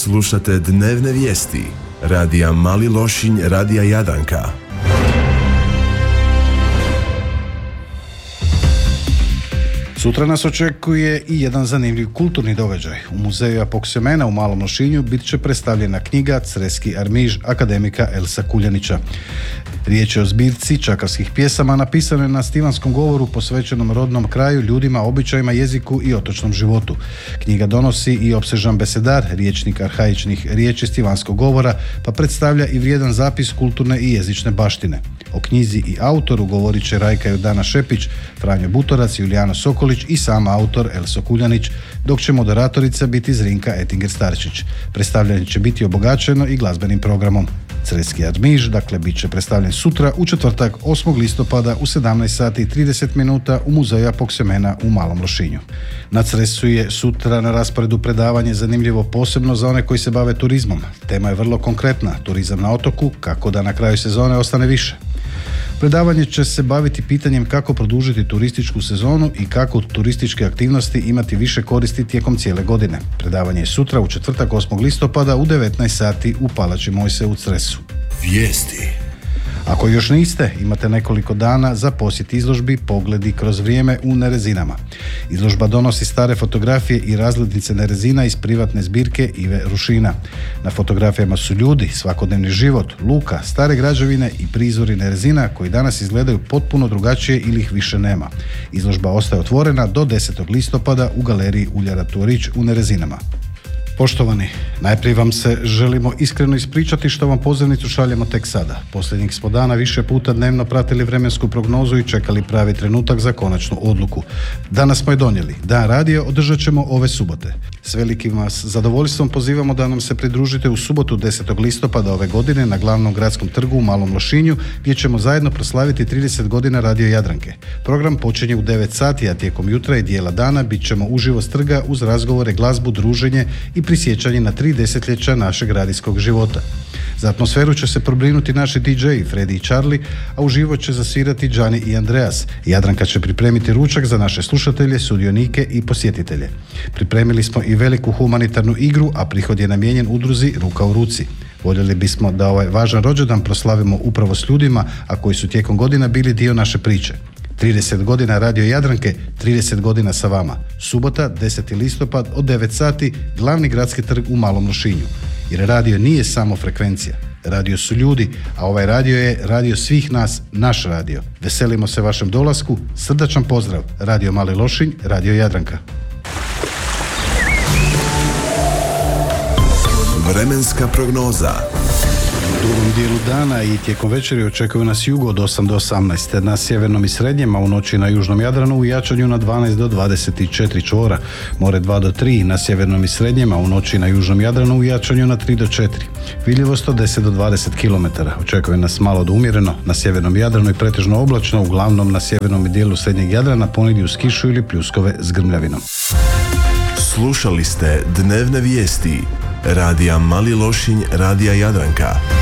Slušate dnevne vijesti radija Mali Lošinj, radija Jadranka. Sutra nas očekuje i jedan zanimljiv kulturni događaj. U muzeju Apoksemena u Malom Lošinju bit će predstavljena knjiga Creski armiž akademika Elsa Kuljanića. Riječ je o zbirci čakavskih pjesama napisane na stivanskom govoru posvećenom rodnom kraju, ljudima, običajima, jeziku i otočnom životu. Knjiga donosi i opsežan besedar, riječnik arhaičnih riječi stivanskog govora, pa predstavlja i vrijedan zapis kulturne i jezične baštine. O knjizi i autoru govorit će Rajka Jordana Šepić, Franjo Butorac, Julijano Sokolić i sam autor Elso Kuljanić, dok će moderatorica biti Zrinka Etinger-Starčić. Predstavljanje će biti obogaćeno i glazbenim programom. Creski armiž, dakle, bit će predstavljen sutra u četvrtak 8. listopada u 17 sati i 30 minuta u muzeju Apoksemena u Malom Lošinju. Na Cresu je sutra na rasporedu predavanje zanimljivo posebno za one koji se bave turizmom. Tema je vrlo konkretna, turizam na otoku, kako da na kraju sezone ostane više. Predavanje će se baviti pitanjem kako produžiti turističku sezonu i kako turističke aktivnosti imati više koristi tijekom cijele godine. Predavanje je sutra u četvrtak 8. listopada u 19 sati u Palači Mojse u Cresu. Vijesti. Ako još niste, imate nekoliko dana za posjet izložbi Pogledi kroz vrijeme u Nerezinama. Izložba donosi stare fotografije i razglednice Nerezina iz privatne zbirke Ive Rušina. Na fotografijama su ljudi, svakodnevni život, luka, stare građevine i prizori Nerezina koji danas izgledaju potpuno drugačije ili ih više nema. Izložba ostaje otvorena do 10. listopada u galeriji Uljara Tuorić u Nerezinama. Poštovani, najprije vam se želimo iskreno ispričati što vam pozivnicu šaljemo tek sada. Posljednjih smo dana više puta dnevno pratili vremensku prognozu i čekali pravi trenutak za konačnu odluku. Danas smo je donijeli. Dan radio održat ćemo ove subote. S velikim vas zadovoljstvom pozivamo da nam se pridružite u subotu 10. listopada ove godine na glavnom gradskom trgu u Malom Lošinju, gdje ćemo zajedno proslaviti 30 godina radio Jadranke. Program počinje u 9 sati, a tijekom jutra i dijela dana bit ćemo uživo s trga uz razgovore, glazbu, druženje i prisjećanje na 3 desetljeća našeg radijskog života. Za atmosferu će se pobrinuti naši DJ-i Freddy i Charlie, a uživo će zasvirati Gianni i Andreas. Jadranka će pripremiti ručak za naše slušatelje, sudionike i posjetitelje. Pripremili smo i veliku humanitarnu igru, a prihod je namijenjen udruzi Ruka u ruci. Voljeli bismo da ovaj važan rođendan proslavimo upravo s ljudima, a koji su tijekom godina bili dio naše priče. 30 godina radio Jadranke, 30 godina sa vama. Subota, 10. listopad od 9 sati, glavni gradski trg u Malom Lošinju. Jer radio nije samo frekvencija. Radio su ljudi, a ovaj radio je radio svih nas, naš radio. Veselimo se vašem dolasku, srdačan pozdrav. Radio Mali Lošinj, radio Jadranka. Vremenska prognoza. U drugom dijelu dana i tijekom večeri očekuju nas jugo od 8 do 18, na sjevernom i srednjem, a u noći na južnom Jadranu u jačanju na 12 do 24 čvora, more 2 do 3 na sjevernom i srednjem, a u noći na južnom Jadranu u jačanju na 3 do 4. Vidljivost od 10 do 20 km. Očekuje nas malo do umjereno na sjevernom Jadranu i pretežno oblačno, uglavnom na sjevernom dijelu srednjeg Jadrana ponegdje uz kišu ili pljuskove s grmljavinom. Slušali ste dnevne vijesti radija Mali Lošinj, radija Jadranka.